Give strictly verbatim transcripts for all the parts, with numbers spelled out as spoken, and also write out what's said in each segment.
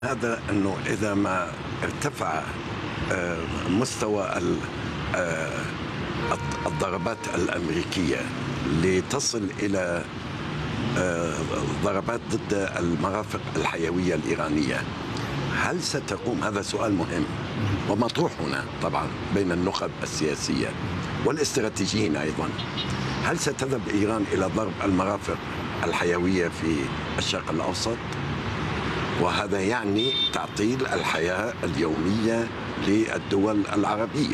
هذا أنه إذا ما ارتفع آه، مستوى ال- آه، الضربات الأمريكية لتصل إلى آه، ضربات ضد المرافق الحيوية الإيرانية، هل ستقوم؟ هذا سؤال مهم ومطروح هنا طبعا بين النخب السياسية والاستراتيجيين أيضا. هل ستذهب إيران إلى ضرب المرافق الحيوية في الشرق الأوسط؟ وهذا يعني تعطيل الحياة اليومية للدول العربية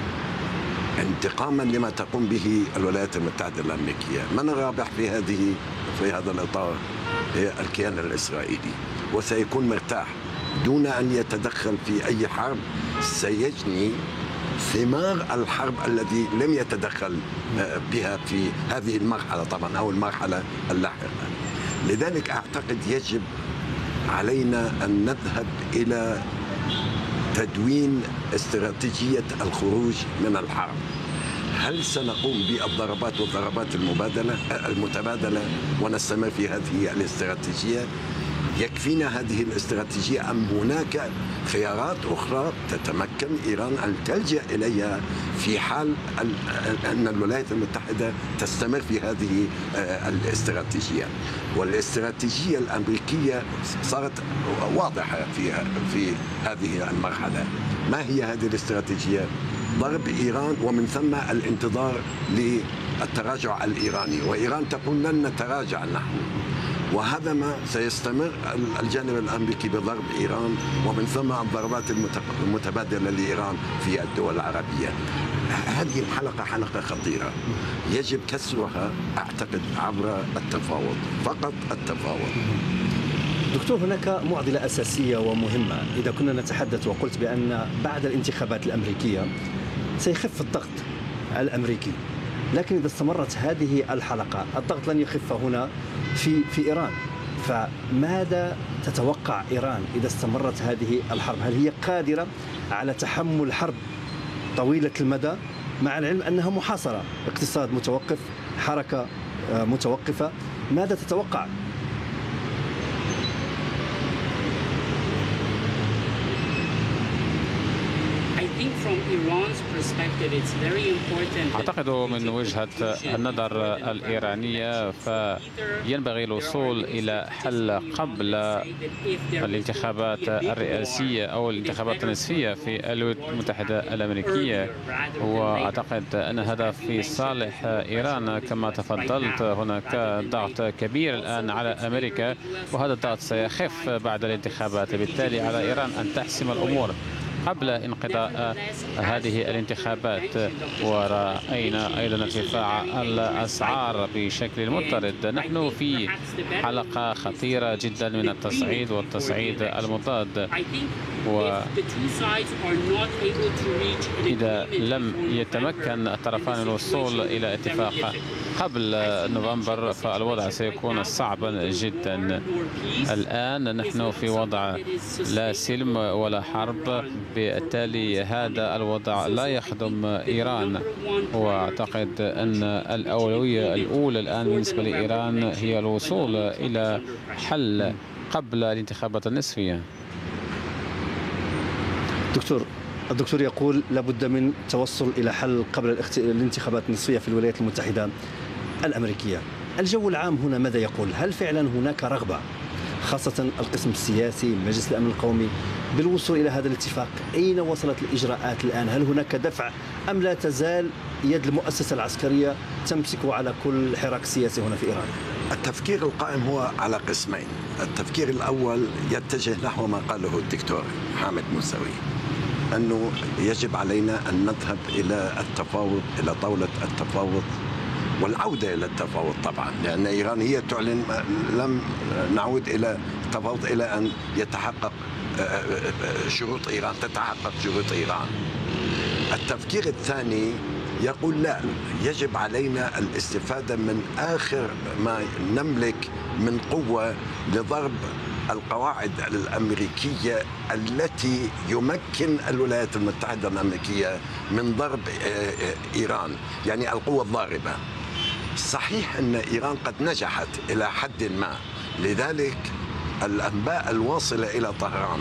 انتقاما لما تقوم به الولايات المتحدة الأمريكية. من الرابح في هذه في هذا الإطار؟ هي الكيان الإسرائيلي، وسيكون مرتاح دون أن يتدخل في أي حرب سيجني ثمار الحرب الذي لم يتدخل بها في هذه المرحلة طبعا أو المرحلة اللاحقة. لذلك أعتقد يجب علينا أن نذهب إلى تدوين استراتيجية الخروج من الحرب. هل سنقوم بالضربات والضربات المبادلة المتبادلة ونستمر في هذه الاستراتيجية؟ يكفينا هذه الاستراتيجية أم هناك خيارات أخرى تتمكن إيران أن تلجأ إليها في حال أن الولايات المتحدة تستمر في هذه الاستراتيجية؟ والاستراتيجية الأمريكية صارت واضحة في في هذه المرحلة. ما هي هذه الاستراتيجية؟ ضرب إيران ومن ثم الانتظار للتراجع الإيراني، وإيران تقول لن نتراجع نحن، وهذا ما سيستمر الجانب الأمريكي بضرب إيران ومن ثم الضربات المتبادلة لإيران في الدول العربية. هذه الحلقة حلقة خطيرة يجب كسرها أعتقد عبر التفاوض، فقط التفاوض. دكتور، هناك معضلة أساسية ومهمة. إذا كنا نتحدث وقلت بأن بعد الانتخابات الأمريكية سيخف الضغط الأمريكي، لكن إذا استمرت هذه الحلقة الضغط لن يخف هنا في في إيران. فماذا تتوقع إيران إذا استمرت هذه الحرب؟ هل هي قادرة على تحمل حرب طويلة المدى، مع العلم أنها محاصرة، اقتصاد متوقف، حركة متوقفة؟ ماذا تتوقع؟ أعتقد من وجهة النظر الإيرانية فينبغي الوصول إلى حل قبل الانتخابات الرئاسية أو الانتخابات النصفية في الولايات المتحدة الأمريكية، وأعتقد أن هذا في صالح إيران. كما تفضلت هناك ضغط كبير الآن على أمريكا، وهذا الضغط سيخف بعد الانتخابات، بالتالي على إيران أن تحسم الأمور قبل انقضاء هذه الانتخابات. ورأينا أيضا ارتفاع الأسعار بشكل مضطرد. نحن في حلقة خطيرة جدا من التصعيد والتصعيد المضاد، وإذا لم يتمكن الطرفان الوصول إلى اتفاق قبل نوفمبر فالوضع سيكون صعبا جدا. الآن نحن في وضع لا سلم ولا حرب، بالتالي هذا الوضع لا يخدم إيران. وأعتقد أن الأولوية الأولى الآن بالنسبة لإيران هي الوصول إلى حل قبل الانتخابات النصفية. دكتور، الدكتور يقول لابد من توصل إلى حل قبل الانتخابات النصفية في الولايات المتحدة الأمريكية. الجو العام هنا ماذا يقول؟ هل فعلا هناك رغبة، خاصة القسم السياسي مجلس الأمن القومي، بالوصول إلى هذا الاتفاق؟ أين وصلت الإجراءات الآن؟ هل هناك دفع أم لا تزال يد المؤسسة العسكرية تمسك على كل حراك سياسي هنا في إيران؟ التفكير القائم هو على قسمين. التفكير الأول يتجه نحو ما قاله الدكتور حامد موسوي، أنه يجب علينا أن نذهب إلى التفاوض، إلى طاولة التفاوض والعودة إلى التفاوض طبعا، لأن إيران هي تعلن لم نعود إلى التفاوض إلى أن يتحقق شروط إيران، تتحقق شروط إيران. التفكير الثاني يقول لا، يجب علينا الاستفادة من آخر ما نملك من قوة لضرب القواعد الأمريكية التي يمكن الولايات المتحدة الأمريكية من ضرب إيران، يعني القوة الضاربة. صحيح أن إيران قد نجحت إلى حد ما، لذلك الأنباء الواصلة إلى طهران